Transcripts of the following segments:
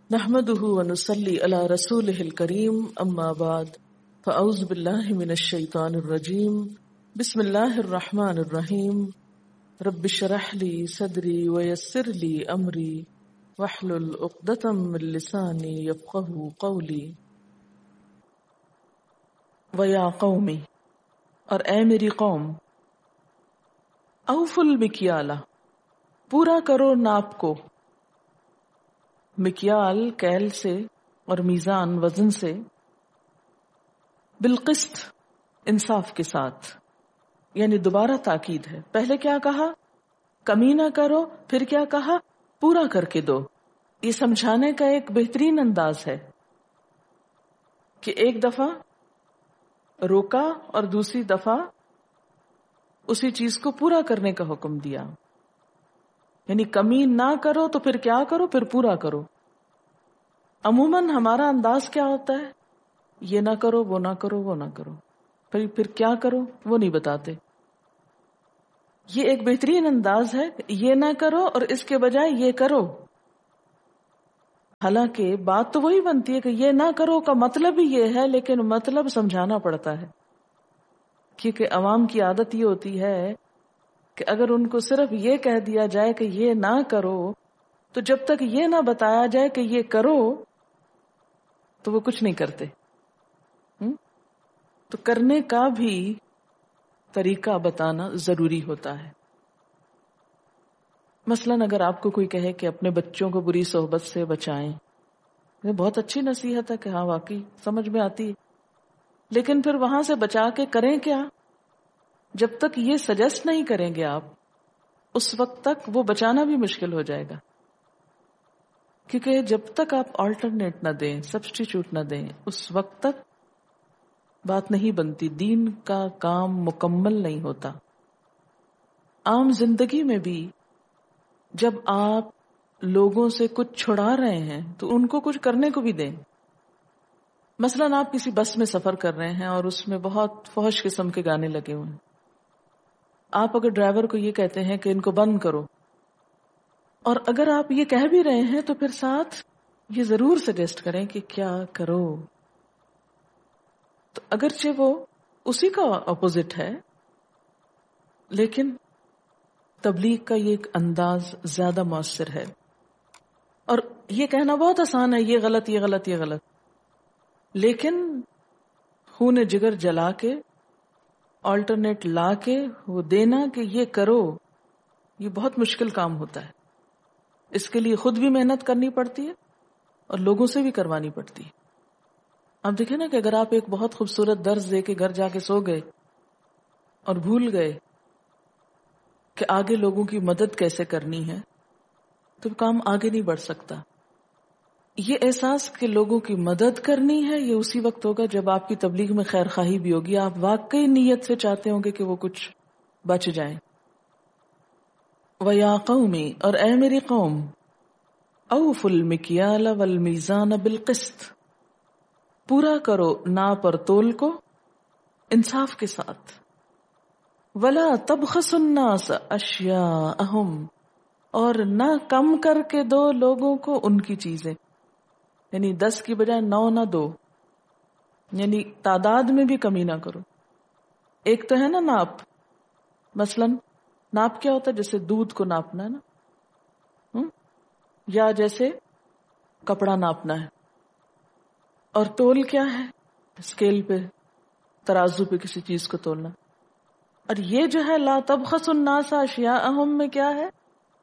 نحمده ونصلي على رسوله الكريم اما بعد فاعوذ بالله من الشيطان الرجيم بسم الله الرحمن الرحيم رب اشرح لي صدري ويسر لي امري واحلل عقدة من لساني يفقهوا قولي ويا قومي، اور اے میری قوم، اوفوا المکیال، پورا کرو ناپ کو، مکیال کیل سے اور میزان وزن سے، بالقسط انصاف کے ساتھ. یعنی دوبارہ تاکید ہے. پہلے کیا کہا؟ کمی نہ کرو. پھر کیا کہا؟ پورا کر کے دو. یہ سمجھانے کا ایک بہترین انداز ہے کہ ایک دفعہ روکا اور دوسری دفعہ اسی چیز کو پورا کرنے کا حکم دیا. یعنی کمی نہ کرو تو پھر کیا کرو؟ پھر پورا کرو. عموماً ہمارا انداز کیا ہوتا ہے؟ یہ نہ کرو، وہ نہ کرو، وہ نہ کرو، پھر کیا کرو وہ نہیں بتاتے. یہ ایک بہترین انداز ہے، یہ نہ کرو اور اس کے بجائے یہ کرو. حالانکہ بات تو وہی بنتی ہے کہ یہ نہ کرو کا مطلب ہی یہ ہے، لیکن مطلب سمجھانا پڑتا ہے. کیونکہ عوام کی عادت یہ ہوتی ہے کہ اگر ان کو صرف یہ کہہ دیا جائے کہ یہ نہ کرو، تو جب تک یہ نہ بتایا جائے کہ یہ کرو تو وہ کچھ نہیں کرتے. تو کرنے کا بھی طریقہ بتانا ضروری ہوتا ہے. مثلاً اگر آپ کو کوئی کہے کہ اپنے بچوں کو بری صحبت سے بچائیں، یہ بہت اچھی نصیحت ہے کہ ہاں واقعی سمجھ میں آتی ہے، لیکن پھر وہاں سے بچا کے کریں کیا؟ جب تک یہ سجیسٹ نہیں کریں گے آپ، اس وقت تک وہ بچانا بھی مشکل ہو جائے گا. کیونکہ جب تک آپ آلٹرنیٹ نہ دیں، سبسٹیچیوٹ نہ دیں، اس وقت تک بات نہیں بنتی. دین کا کام مکمل نہیں ہوتا. عام زندگی میں بھی جب آپ لوگوں سے کچھ چھڑا رہے ہیں تو ان کو کچھ کرنے کو بھی دیں. مثلاً آپ کسی بس میں سفر کر رہے ہیں اور اس میں بہت فحش قسم کے گانے لگے ہوئے ہیں. آپ اگر ڈرائیور کو یہ کہتے ہیں کہ ان کو بند کرو، اور اگر آپ یہ کہہ بھی رہے ہیں تو پھر ساتھ یہ ضرور سجیسٹ کریں کہ کیا کرو. تو اگرچہ وہ اسی کا اپوزٹ ہے، لیکن تبلیغ کا یہ ایک انداز زیادہ مؤثر ہے. اور یہ کہنا بہت آسان ہے، یہ غلط، یہ غلط، یہ غلط، لیکن خون جگر جلا کے آلٹرنیٹ لا کے وہ دینا کہ یہ کرو، یہ بہت مشکل کام ہوتا ہے. اس کے لیے خود بھی محنت کرنی پڑتی ہے اور لوگوں سے بھی کروانی پڑتی ہے. آپ دیکھیں نا کہ اگر آپ ایک بہت خوبصورت درس دے کے گھر جا کے سو گئے اور بھول گئے کہ آگے لوگوں کی مدد کیسے کرنی ہے، تو کام آگے نہیں بڑھ سکتا. یہ احساس کہ لوگوں کی مدد کرنی ہے، یہ اسی وقت ہوگا جب آپ کی تبلیغ میں خیر خواہی بھی ہوگی، آپ واقعی نیت سے چاہتے ہوں گے کہ وہ کچھ بچ جائیں. وَيَا قَوْمِ، اور اے میری قوم، أَوْفُوا الْمِكْيَالَ وَالْمِيزَانَ بِالْقِسْطِ، پورا کرو ناپ اور تول کو انصاف کے ساتھ. وَلَا تَبْخَسُوا النَّاسَ أَشْيَاءَهُمْ، اور نہ کم کر کے دو لوگوں کو ان کی چیزیں. یعنی 10 کی بجائے 9 نہ دو، یعنی تعداد میں بھی کمی نہ کرو. ایک تو ہے نا ناپ، مثلا ناپ کیا ہوتا ہے؟ جیسے دودھ کو ناپنا ہے نا، یا جیسے کپڑا ناپنا ہے. اور تول کیا ہے؟ اسکیل پہ، ترازو پہ کسی چیز کو تولنا. اور یہ جو ہے لا تبخسوا الناس اشیاءہم میں کیا ہے؟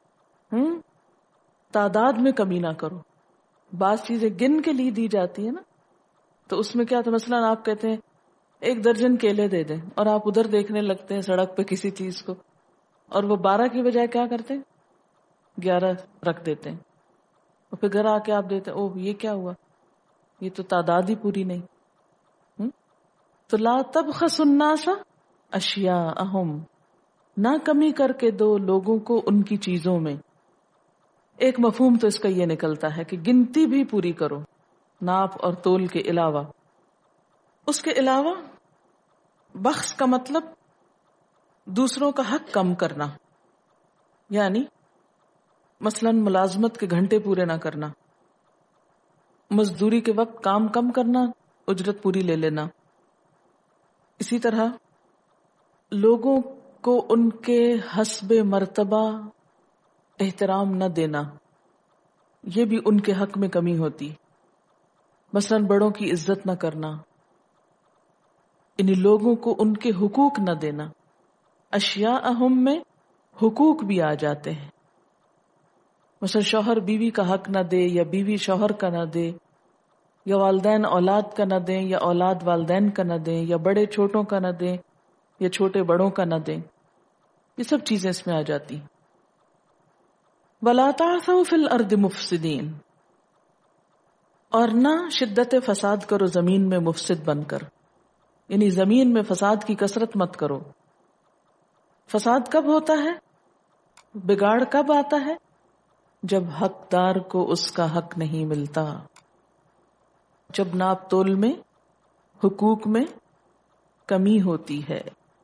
تعداد میں کمی نہ کرو. بعض چیزیں گن کے لیے دی جاتی ہے نا، تو اس میں کیا تھا؟ مثلا آپ کہتے ہیں 1 درجن کیلے دے دیں، اور آپ ادھر دیکھنے لگتے ہیں سڑک پہ کسی چیز کو، اور وہ 12 کی بجائے کیا کرتے ہیں؟ 11 رکھ دیتے ہیں. اور پھر گھر آ کے آپ دیتے ہیں، اوہ یہ کیا ہوا، یہ تو تعداد ہی پوری نہیں. تو لا تبخسوا الناس اشیاءہم، نہ کمی کر کے دو لوگوں کو ان کی چیزوں میں. ایک مفہوم تو اس کا یہ نکلتا ہے کہ گنتی بھی پوری کرو ناپ اور تول کے علاوہ. اس کے علاوہ بخس کا مطلب دوسروں کا حق کم کرنا، یعنی مثلا ملازمت کے گھنٹے پورے نہ کرنا، مزدوری کے وقت کام کم کرنا، اجرت پوری لے لینا. اسی طرح لوگوں کو ان کے حسب مرتبہ احترام نہ دینا، یہ بھی ان کے حق میں کمی ہوتی. مثلا بڑوں کی عزت نہ کرنا، یعنی لوگوں کو ان کے حقوق نہ دینا. اشیاء اہم میں حقوق بھی آ جاتے ہیں. مثلا شوہر بیوی کا حق نہ دے، یا بیوی شوہر کا نہ دے، یا والدین اولاد کا نہ دیں، یا اولاد والدین کا نہ دیں، یا بڑے چھوٹوں کا نہ دیں، یا چھوٹے بڑوں کا نہ دیں. یہ سب چیزیں اس میں آ جاتی. وَلَا تَعْثَوْا فِي الْأَرْضِ مُفْسِدِينَ، اور نہ شدت فساد کرو زمین میں مفسد بن کر، یعنی زمین میں فساد کی کثرت مت کرو. فساد کب ہوتا ہے، بگاڑ کب آتا ہے، جب حقدار کو اس کا حق نہیں ملتا، جب ناپ تول میں حقوق میں کمی ہوتی ہے.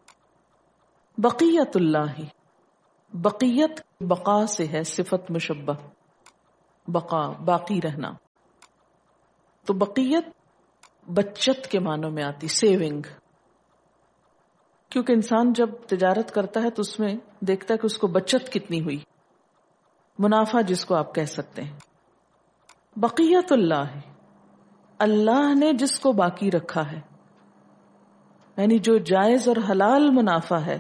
بقیت اللہ، بقیت بقا سے ہے، صفت مشبہ، بقا باقی رہنا. تو بقیت بچت کے معنوں میں آتی، سیونگ. کیونکہ انسان جب تجارت کرتا ہے تو اس میں دیکھتا ہے کہ اس کو بچت کتنی ہوئی، منافع جس کو آپ کہہ سکتے ہیں. بقیت اللہ، اللہ نے جس کو باقی رکھا ہے، یعنی جو جائز اور حلال منافع ہے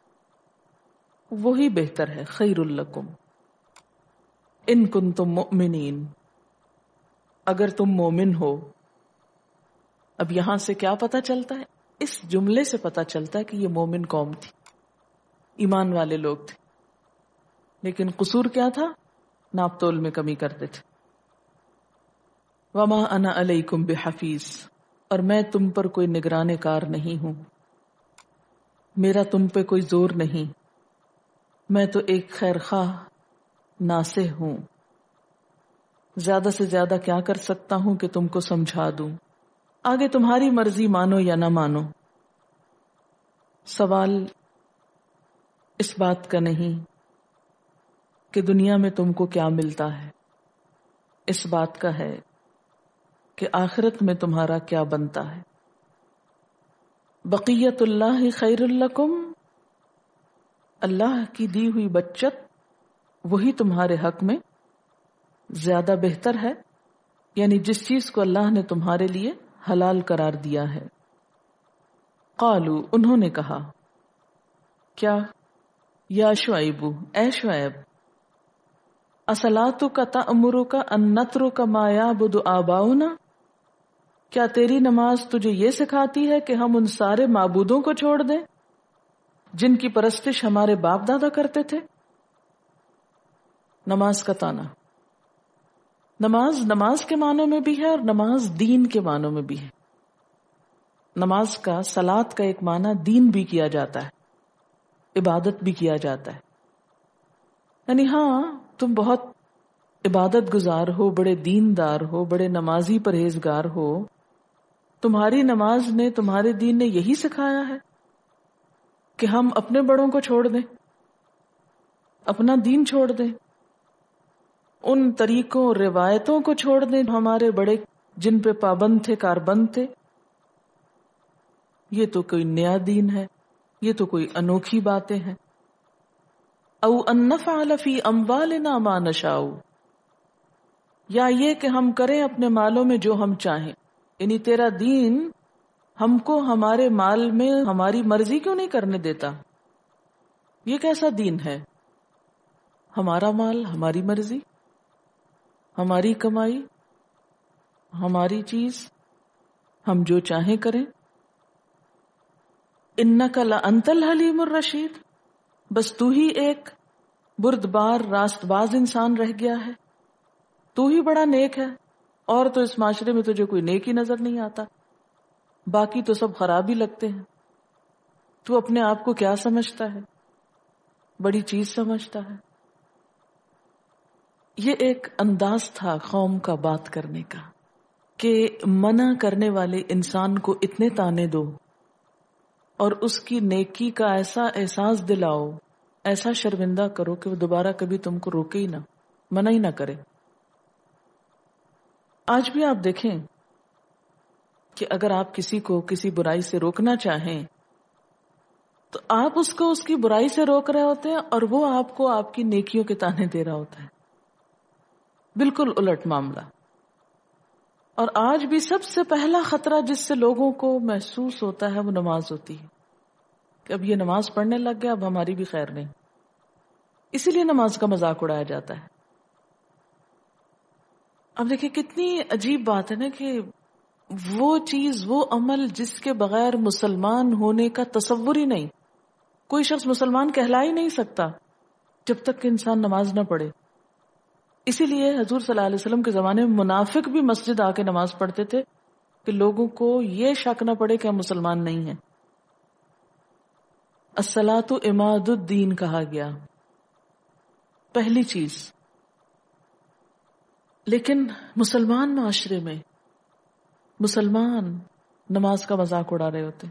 وہی بہتر ہے. خیر لکم ان کنتم مؤمنین، اگر تم مومن ہو. اب یہاں سے کیا پتا چلتا ہے، اس جملے سے پتا چلتا ہے کہ یہ مومن قوم تھی، ایمان والے لوگ تھے. لیکن قصور کیا تھا، ناپ تول میں کمی کرتے تھے. وما انا علیکم بحفیظ، اور میں تم پر کوئی نگران کار نہیں ہوں، میرا تم پہ کوئی زور نہیں، میں تو ایک خیر خواہ ناصح ہوں. زیادہ سے زیادہ کیا کر سکتا ہوں کہ تم کو سمجھا دوں، آگے تمہاری مرضی، مانو یا نہ مانو. سوال اس بات کا نہیں کہ دنیا میں تم کو کیا ملتا ہے، اس بات کا ہے کہ آخرت میں تمہارا کیا بنتا ہے. بقیت اللہ خیر لکم، اللہ کی دی ہوئی بچت وہی تمہارے حق میں زیادہ بہتر ہے، یعنی جس چیز کو اللہ نے تمہارے لیے حلال قرار دیا ہے. قالوا، انہوں نے کہا، کیا، یا شعیب، اے شعیب، اصلاتک تأمرک ان نترک ما یعبد آباؤنا، کیا تیری نماز تجھے یہ سکھاتی ہے کہ ہم ان سارے معبودوں کو چھوڑ دیں جن کی پرستش ہمارے باپ دادا کرتے تھے. نماز کا تانا، نماز کے معنوں میں بھی ہے اور نماز دین کے معنوں میں بھی ہے. نماز کا، صلات کا ایک معنی دین بھی کیا جاتا ہے، عبادت بھی کیا جاتا ہے. یعنی ہاں تم بہت عبادت گزار ہو، بڑے دیندار ہو، بڑے نمازی پرہیزگار ہو، تمہاری نماز نے، تمہارے دین نے یہی سکھایا ہے کہ ہم اپنے بڑوں کو چھوڑ دیں، اپنا دین چھوڑ دیں، ان طریقوں اور روایتوں کو چھوڑ دیں ہمارے بڑے جن پہ پابند تھے، کاربند تھے. یہ تو کوئی نیا دین ہے، یہ تو کوئی انوکھی باتیں ہیں. او ان نفعل فی اموالنا ما نشاء، یا یہ کہ ہم کریں اپنے مالوں میں جو ہم چاہیں. یعنی تیرا دین ہم کو ہمارے مال میں ہماری مرضی کیوں نہیں کرنے دیتا؟ یہ کیسا دین ہے؟ ہمارا مال، ہماری مرضی، ہماری کمائی، ہماری چیز، ہم جو چاہیں کریں. انک لانت الحلیم الرشید، بس تو ہی ایک بردبار راست باز انسان رہ گیا ہے، تو ہی بڑا نیک ہے، اور تو اس معاشرے میں تجھے کوئی نیک ہی نظر نہیں آتا، باقی تو سب خراب ہی لگتے ہیں. تو اپنے آپ کو کیا سمجھتا ہے؟ بڑی چیز سمجھتا ہے. یہ ایک انداز تھا قوم کا بات کرنے کا کہ منع کرنے والے انسان کو اتنے تانے دو اور اس کی نیکی کا ایسا احساس دلاؤ، ایسا شرمندہ کرو کہ وہ دوبارہ کبھی تم کو روکے ہی نہ، منع ہی نہ کرے. آج بھی آپ دیکھیں کہ اگر آپ کسی کو کسی برائی سے روکنا چاہیں تو آپ اس کو اس کی برائی سے روک رہے ہوتے ہیں اور وہ آپ کو آپ کی نیکیوں کے تانے دے رہا ہوتا ہے. بالکل الٹ معاملہ. اور آج بھی سب سے پہلا خطرہ جس سے لوگوں کو محسوس ہوتا ہے وہ نماز ہوتی ہے کہ اب یہ نماز پڑھنے لگ گیا، اب ہماری بھی خیر نہیں. اسی لیے نماز کا مذاق اڑایا جاتا ہے. اب دیکھیں کتنی عجیب بات ہے نا کہ وہ چیز، وہ عمل جس کے بغیر مسلمان ہونے کا تصور ہی نہیں. کوئی شخص مسلمان کہلا ہی نہیں سکتا جب تک کہ انسان نماز نہ پڑھے. اسی لیے حضور صلی اللہ علیہ وسلم کے زمانے میں منافق بھی مسجد آ کے نماز پڑھتے تھے کہ لوگوں کو یہ شک نہ پڑے کہ ہم مسلمان نہیں ہیں. الصلاۃ عماد الدین کہا گیا، پہلی چیز. لیکن مسلمان معاشرے میں مسلمان نماز کا مذاق اڑا رہے ہوتے.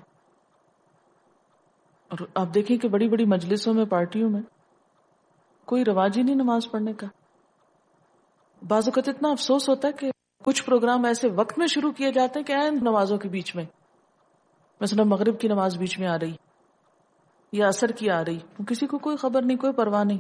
اور آپ دیکھیں کہ بڑی بڑی مجلسوں میں، پارٹیوں میں کوئی رواج ہی نہیں نماز پڑھنے کا. بعض اوقات اتنا افسوس ہوتا ہے کہ کچھ پروگرام ایسے وقت میں شروع کیے جاتے ہیں کہ عین نمازوں کے بیچ میں، مثلا مغرب کی نماز بیچ میں آ رہی یا عصر کی آ رہی، کسی کو کوئی خبر نہیں، کوئی پرواہ نہیں،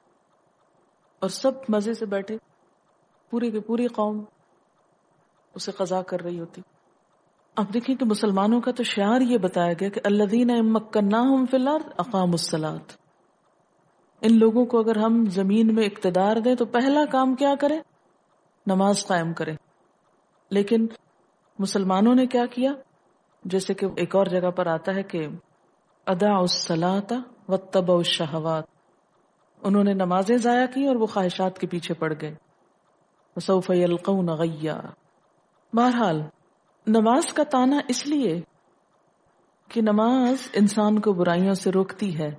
اور سب مزے سے بیٹھے، پوری کی پوری قوم اسے قضا کر رہی ہوتی. اب دیکھیں کہ مسلمانوں کا تو شعار یہ بتایا گیا کہ الذین ان مکناہم فی الارض اقاموا الصلاۃ. ان لوگوں کو اگر ہم زمین میں اقتدار دیں تو پہلا کام کیا کریں؟ نماز قائم کریں. لیکن مسلمانوں نے کیا کیا؟ جیسے کہ ایک اور جگہ پر آتا ہے کہ اضاعوا الصلاۃ واتبعوا الشہوات. انہوں نے نمازیں ضائع کی اور وہ خواہشات کے پیچھے پڑ گئے. وسوف یلقون غیا. بہرحال نماز کا تانا اس لیے کہ نماز انسان کو برائیوں سے روکتی ہے.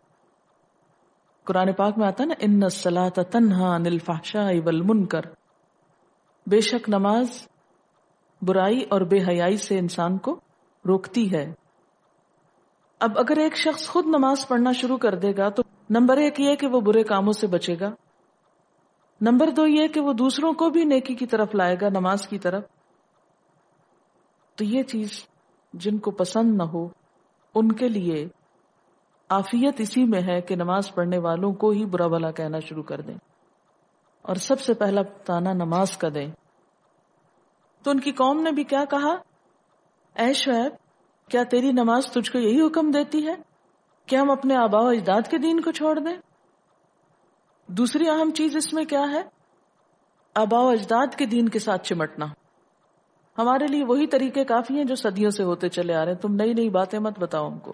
قرآن پاک میں آتا ہے نا، ان الصلاۃ تنہی عن الفحشاء والمنکر. بے شک نماز برائی اور بے حیائی سے انسان کو روکتی ہے. اب اگر ایک شخص خود نماز پڑھنا شروع کر دے گا تو نمبر 1 یہ کہ وہ برے کاموں سے بچے گا. نمبر 2 یہ کہ وہ دوسروں کو بھی نیکی کی طرف لائے گا، نماز کی طرف. تو یہ چیز جن کو پسند نہ ہو ان کے لیے عافیت اسی میں ہے کہ نماز پڑھنے والوں کو ہی برا بھلا کہنا شروع کر دیں اور سب سے پہلا تانا نماز کا دیں. تو ان کی قوم نے بھی کیا کہا؟ اے شعیب، کیا تیری نماز تجھ کو یہی حکم دیتی ہے کہ ہم اپنے آباء و اجداد کے دین کو چھوڑ دیں؟ دوسری اہم چیز اس میں کیا ہے؟ آباء و اجداد کے دین کے ساتھ چمٹنا. ہمارے لیے وہی طریقے کافی ہیں جو صدیوں سے ہوتے چلے آ رہے ہیں، تم نئی نئی باتیں مت بتاؤ ہم کو.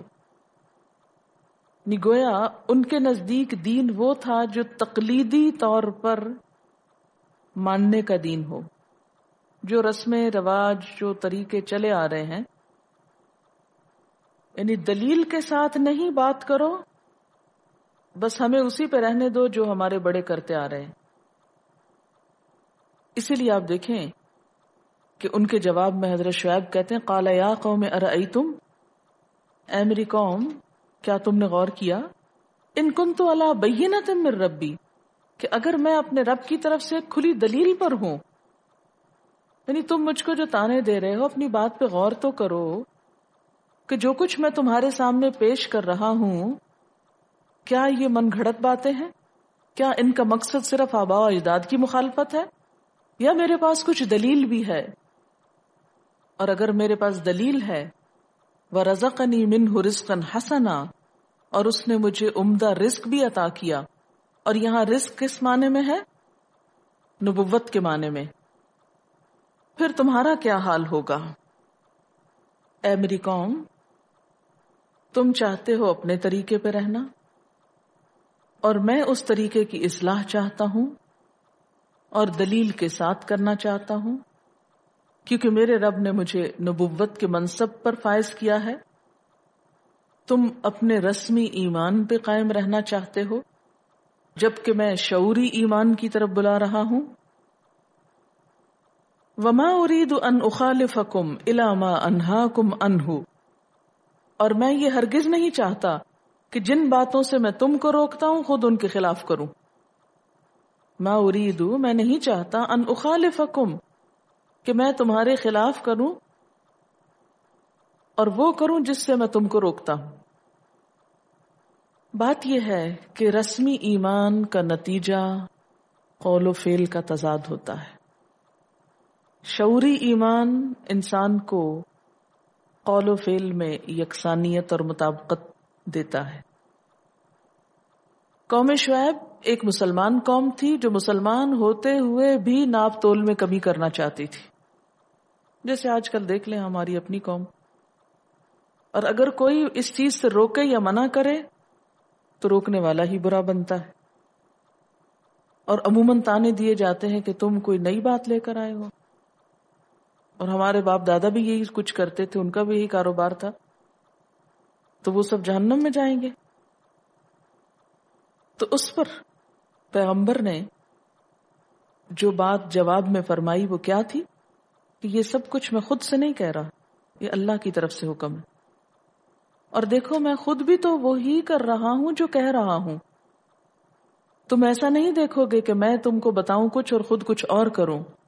گویا ان کے نزدیک دین وہ تھا جو تقلیدی طور پر ماننے کا دین ہو، جو رسمیں رواج، جو طریقے چلے آ رہے ہیں، یعنی دلیل کے ساتھ نہیں بات کرو، بس ہمیں اسی پہ رہنے دو جو ہمارے بڑے کرتے آ رہے ہیں. اسی لیے آپ دیکھیں کہ ان کے جواب میں حضرت شعیب کہتے ہیں قال یا قوم ارأیتم، اے میری قوم کیا تم نے غور کیا، ان کنت علی بینۃ من ربی، کہ اگر میں اپنے رب کی طرف سے کھلی دلیل پر ہوں، یعنی تم مجھ کو جو تانے دے رہے ہو اپنی بات پہ غور تو کرو کہ جو کچھ میں تمہارے سامنے پیش کر رہا ہوں کیا یہ من گھڑت باتیں ہیں؟ کیا ان کا مقصد صرف آباء و اجداد کی مخالفت ہے یا میرے پاس کچھ دلیل بھی ہے؟ اور اگر میرے پاس دلیل ہے وَرَزَقَنِي مِنْهُ رِزْقًا حَسَنًا، اور اس نے مجھے عمدہ رزق بھی عطا کیا، اور یہاں رزق کس معنی میں ہے؟ نبوت کے معنی میں. پھر تمہارا کیا حال ہوگا؟ اے میری قوم، تم چاہتے ہو اپنے طریقے پہ رہنا اور میں اس طریقے کی اصلاح چاہتا ہوں اور دلیل کے ساتھ کرنا چاہتا ہوں، کیونکہ میرے رب نے مجھے نبوت کے منصب پر فائز کیا ہے. تم اپنے رسمی ایمان پہ قائم رہنا چاہتے ہو جبکہ میں شعوری ایمان کی طرف بلا رہا ہوں. وما اريد ان اخالفكم الى ما انهاكم عنه، اور میں یہ ہرگز نہیں چاہتا کہ جن باتوں سے میں تم کو روکتا ہوں خود ان کے خلاف کروں. ما اريد، میں نہیں چاہتا، ان اخالفكم، کہ میں تمہارے خلاف کروں اور وہ کروں جس سے میں تم کو روکتا ہوں. بات یہ ہے کہ رسمی ایمان کا نتیجہ قول و فعل کا تضاد ہوتا ہے. شعوری ایمان انسان کو قول و فعل میں یکسانیت اور مطابقت دیتا ہے. قوم شعیب ایک مسلمان قوم تھی جو مسلمان ہوتے ہوئے بھی ناپ تول میں کمی کرنا چاہتی تھی. جیسے آج کل دیکھ لیں ہماری اپنی قوم. اور اگر کوئی اس چیز سے روکے یا منع کرے تو روکنے والا ہی برا بنتا ہے. اور عموماً تانے دیے جاتے ہیں کہ تم کوئی نئی بات لے کر آئے ہو. اور ہمارے باپ دادا بھی یہی کچھ کرتے تھے، ان کا بھی یہی کاروبار تھا، تو وہ سب جہنم میں جائیں گے. تو اس پر پیغمبر نے جو بات جواب میں فرمائی وہ کیا تھی کہ یہ سب کچھ میں خود سے نہیں کہہ رہا، یہ اللہ کی طرف سے حکم ہے. اور دیکھو میں خود بھی تو وہی کر رہا ہوں جو کہہ رہا ہوں. تم ایسا نہیں دیکھو گے کہ میں تم کو بتاؤں کچھ اور خود کچھ اور کروں.